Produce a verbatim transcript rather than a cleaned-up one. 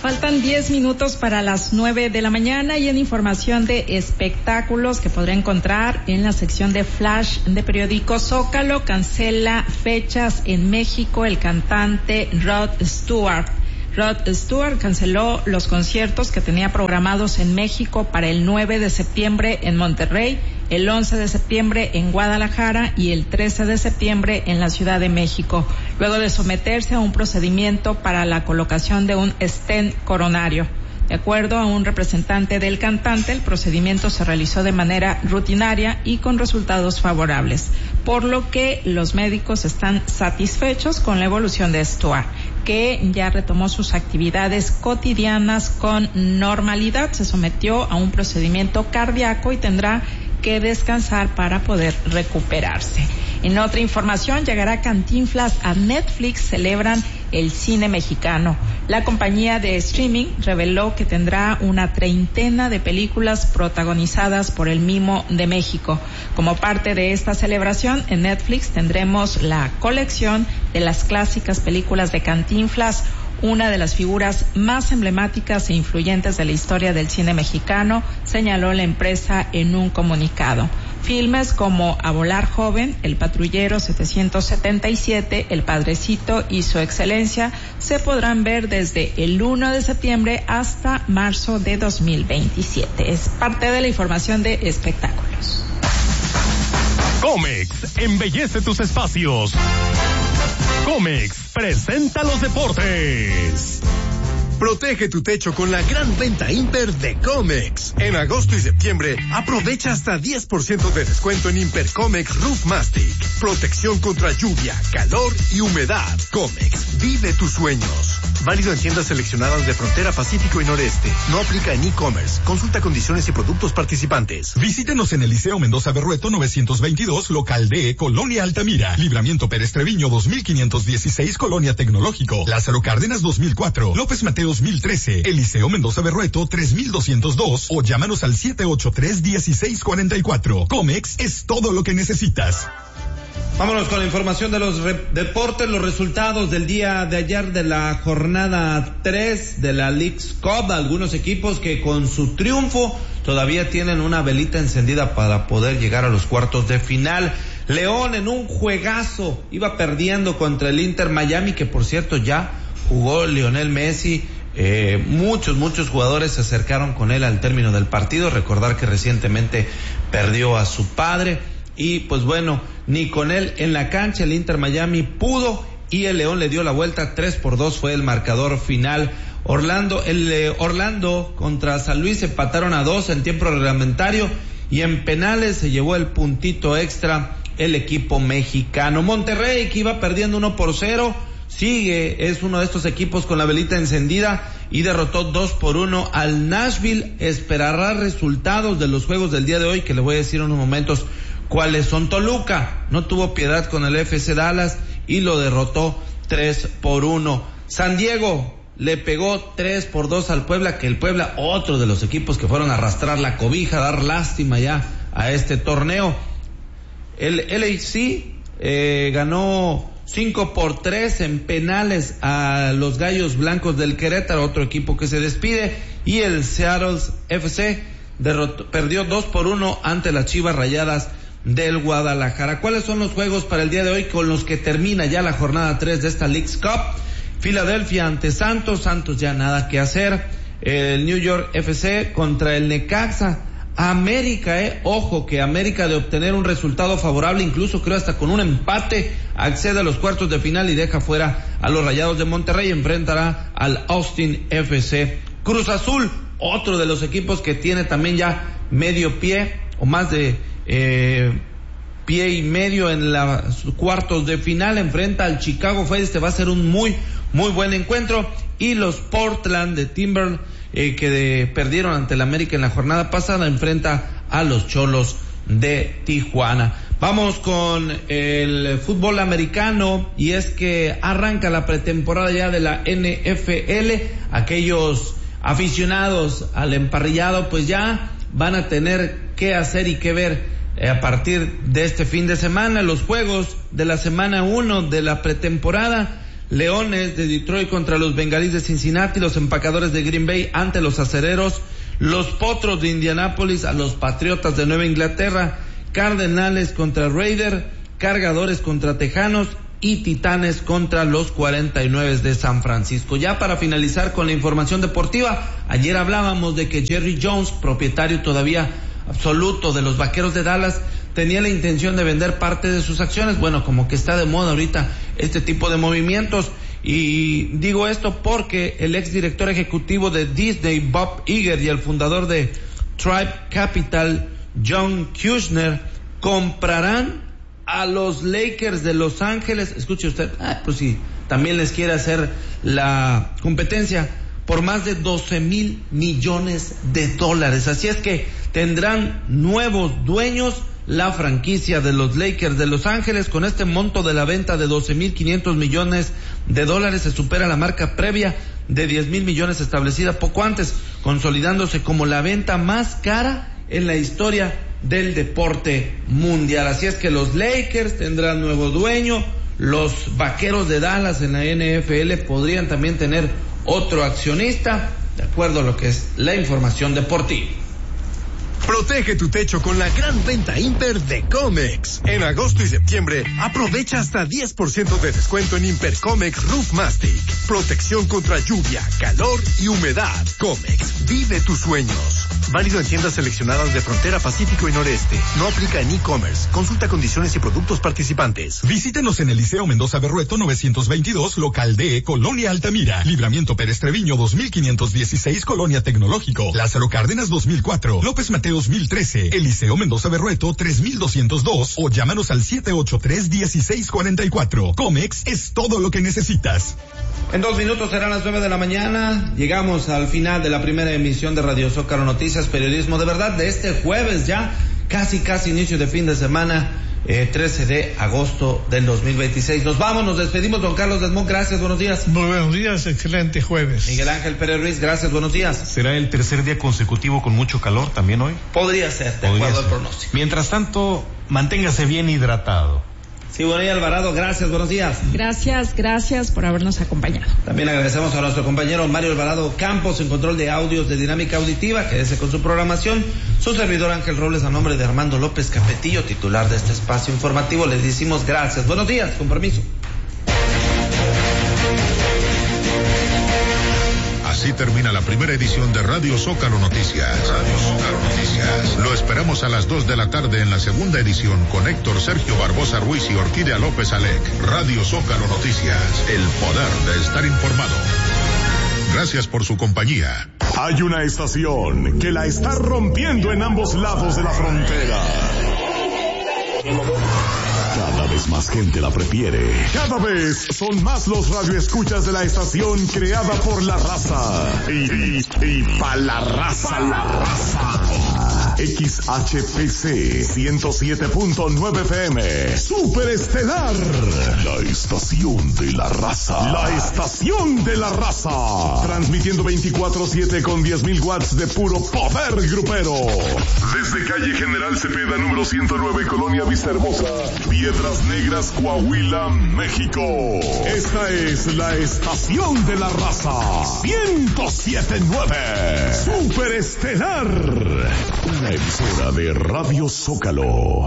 Faltan diez minutos para las nueve de la mañana y en información de espectáculos que podrá encontrar en la sección de Flash de periódico Zócalo, cancela fechas en México el cantante Rod Stewart. Rod Stewart canceló los conciertos que tenía programados en México para el nueve de septiembre en Monterrey, el once de septiembre en Guadalajara y el trece de septiembre en la Ciudad de México, luego de someterse a un procedimiento para la colocación de un stent coronario. De acuerdo a un representante del cantante, el procedimiento se realizó de manera rutinaria y con resultados favorables, por lo que los médicos están satisfechos con la evolución de Stewart, que ya retomó sus actividades cotidianas con normalidad. Se sometió a un procedimiento cardíaco y tendrá que descansar para poder recuperarse. En otra información, llegará Cantinflas a Netflix, celebran el cine mexicano. La compañía de streaming reveló que tendrá una treintena de películas protagonizadas por el Mimo de México. Como parte de esta celebración, en Netflix tendremos la colección de las clásicas películas de Cantinflas, una de las figuras más emblemáticas e influyentes de la historia del cine mexicano, señaló la empresa en un comunicado. Filmes como A Volar Joven, El Patrullero setecientos setenta y siete, El Padrecito y Su Excelencia se podrán ver desde el uno de septiembre hasta marzo de dos mil veintisiete. Es parte de la información de espectáculos. Comex embellece tus espacios. Comex presenta los deportes. Protege tu techo con la gran venta Imper de Comex. En agosto y septiembre, aprovecha hasta diez por ciento de descuento en Imper Comex Roof Mastic. Protección contra lluvia, calor y humedad. Comex, vive tus sueños. Válido en tiendas seleccionadas de Frontera Pacífico y Noreste. No aplica en e-commerce. Consulta condiciones y productos participantes. Visítenos en el Liceo Mendoza Berrueto novecientos veintidós, local D, Colonia Altamira. Libramiento Pérez Treviño dos mil quinientos dieciséis, Colonia Tecnológico. Lázaro Cárdenas dos mil cuatro. López Mateo dos mil trece. Eliseo Mendoza Berrueto tres mil doscientos dos o llámanos al siete ocho tres, dieciséis cuarenta y cuatro. Comex es todo lo que necesitas. Vámonos con la información de los re- deportes, los resultados del día de ayer de la jornada tres de la Leagues Cup. Algunos equipos que con su triunfo todavía tienen una velita encendida para poder llegar a los cuartos de final. León en un juegazo iba perdiendo contra el Inter Miami, que por cierto ya jugó Lionel Messi. Eh, muchos, muchos jugadores se acercaron con él al término del partido. Recordar que recientemente perdió a su padre. Y pues bueno, ni con él en la cancha el Inter Miami pudo y el León le dio la vuelta. Tres por dos fue el marcador final. Orlando, el eh, Orlando contra San Luis empataron a dos en tiempo reglamentario y en penales se llevó el puntito extra el equipo mexicano. Monterrey, que iba perdiendo uno por cero, sigue, es uno de estos equipos con la velita encendida y derrotó dos por uno al Nashville. Esperará resultados de los juegos del día de hoy, que le voy a decir en unos momentos cuáles son. Toluca no tuvo piedad con el F C Dallas y lo derrotó tres por uno. San Diego le pegó tres por dos al Puebla, que el Puebla, otro de los equipos que fueron a arrastrar la cobija, dar lástima ya a este torneo. El L A C eh, ganó cinco por tres en penales a los Gallos Blancos del Querétaro, otro equipo que se despide, y el Seattle F C derrotó, perdió dos por uno ante las Chivas Rayadas del Guadalajara. ¿Cuáles son los juegos para el día de hoy con los que termina ya la jornada tres de esta Leagues Cup? Filadelfia ante Santos, Santos ya nada que hacer. El New York F C contra el Necaxa. América, eh, ojo que América, de obtener un resultado favorable, incluso creo hasta con un empate, accede a los cuartos de final y deja fuera a los Rayados de Monterrey. Enfrentará al Austin F C. Cruz Azul, otro de los equipos que tiene también ya medio pie o más de eh, pie y medio en los cuartos de final, enfrenta al Chicago Fire. Este va a ser un muy muy buen encuentro. Y los Portland de Timber, eh, que de, perdieron ante el América en la jornada pasada, enfrenta a los Cholos de Tijuana. Vamos con el fútbol americano, y es que arranca la pretemporada ya de la N F L. Aquellos aficionados al emparrillado pues ya van a tener que hacer y que ver eh, a partir de este fin de semana. Los juegos de la semana uno de la pretemporada Leones de Detroit contra los Bengalíes de Cincinnati, los Empacadores de Green Bay ante los Acereros, los Potros de Indianápolis a los Patriotas de Nueva Inglaterra, Cardenales contra Raiders, Cargadores contra Tejanos y Titanes contra los cuarenta y nueve de San Francisco. Ya para finalizar con la información deportiva, ayer hablábamos de que Jerry Jones, propietario todavía absoluto de los Vaqueros de Dallas, tenía la intención de vender parte de sus acciones. Bueno, como que está de moda ahorita este tipo de movimientos, y digo esto porque el exdirector ejecutivo de Disney, Bob Iger, y el fundador de Tribe Capital, John Kushner, comprarán a los Lakers de Los Ángeles. Escuche usted, ah, pues sí, también les quiere hacer la competencia por más de doce mil millones de dólares. Así es que tendrán nuevos dueños la franquicia de los Lakers de Los Ángeles. Con este monto de la venta de doce mil quinientos millones de dólares se supera la marca previa de diez mil millones establecida poco antes, consolidándose como la venta más cara en la historia del deporte mundial. Así es que los Lakers tendrán nuevo dueño, los Vaqueros de Dallas en la N F L podrían también tener otro accionista, de acuerdo a lo que es la información deportiva. Protege tu techo con la gran venta Imper de Comex. En agosto y septiembre, aprovecha hasta diez por ciento de descuento en Imper Comex Roof Mastic. Protección contra lluvia, calor y humedad. Comex, vive tus sueños. Válido en tiendas seleccionadas de Frontera Pacífico y Noreste. No aplica en e-commerce. Consulta condiciones y productos participantes. Visítenos en Eliseo Mendoza Berrueto novecientos veintidós, local D, Colonia Altamira. Libramiento Pérez Treviño dos mil quinientos dieciséis, Colonia Tecnológico. Lázaro Cárdenas dos mil cuatro. López Mateo dos mil trece, Eliseo Mendoza Berrueto tres mil doscientos dos, o llámanos al siete ocho tres, uno seis cuatro cuatro. Comex es todo lo que necesitas. En dos minutos serán las nueve de la mañana. Llegamos al final de la primera emisión de Radio Zócalo Noticias, periodismo de verdad, de este jueves ya, casi casi inicio de fin de semana, eh, trece de agosto del dos mil veintiséis. Nos vamos, nos despedimos, don Carlos Desmond, gracias, buenos días. Muy buenos días, excelente jueves. Miguel Ángel Pérez Ruiz, gracias, buenos días. ¿Será el tercer día consecutivo con mucho calor también hoy? Podría ser, de acuerdo al pronóstico. Mientras tanto, manténgase bien hidratado. Sí, Bonilla Alvarado, gracias, buenos días. Gracias, gracias por habernos acompañado. También agradecemos a nuestro compañero Mario Alvarado Campos en control de audios de Dinámica Auditiva, quédese con su programación. Su servidor Ángel Robles, a nombre de Armando López Capetillo, titular de este espacio informativo, les decimos gracias. Buenos días, con permiso. Así termina la primera edición de Radio Zócalo Noticias. Radio Zócalo Noticias. Lo esperamos a las dos de la tarde en la segunda edición con Héctor Sergio Barbosa Ruiz y Orquídea López Alec. Radio Zócalo Noticias. El poder de estar informado. Gracias por su compañía. Hay una estación que la está rompiendo en ambos lados de la frontera. Cada vez más gente la prefiere. Cada vez son más los radioescuchas de la estación creada por la raza. Y, y, y pa' la raza. Pa' la raza. X H P C ciento siete punto nueve F M. Superestelar. La estación de la raza. La estación de la raza. Transmitiendo veinticuatro siete con diez mil watts de puro poder grupero. Desde calle General Cepeda, número ciento nueve, Colonia Vista Hermosa, Piedras Negras, Coahuila, México. Esta es la estación de la raza. ciento siete punto nueve. Superestelar. Una emisora de Radio Zócalo.